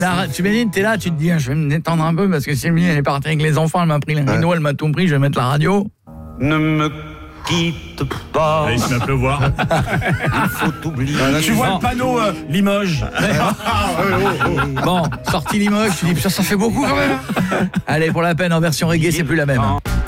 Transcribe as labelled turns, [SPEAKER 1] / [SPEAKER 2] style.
[SPEAKER 1] Tu imagines, t'es là, tu te dis, je vais me détendre un peu parce que Sylvie, elle est partie avec les enfants, elle m'a pris les rideaux, elle m'a tout pris, je vais mettre la radio.
[SPEAKER 2] Ne me quitte pas.
[SPEAKER 3] Allez, il se met à pleuvoir.
[SPEAKER 2] Il faut oublier.
[SPEAKER 3] Tu vois le panneau Limoges.
[SPEAKER 1] Bon, sorti Limoges, tu dis, ça fait beaucoup quand même. Allez, pour la peine, en version reggae, c'est plus la même.